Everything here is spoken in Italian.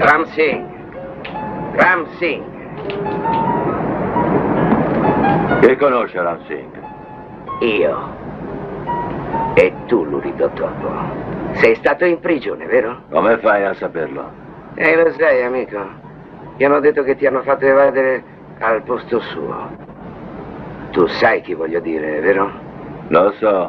Ram Singh. Ram Singh. Chi conosce Ram Singh? Io. E tu, Lurido Topo. Sei stato in prigione, vero? Come fai a saperlo? Lo sai, amico. Mi hanno detto che ti hanno fatto evadere al posto suo. Tu sai chi voglio dire, vero? Lo so.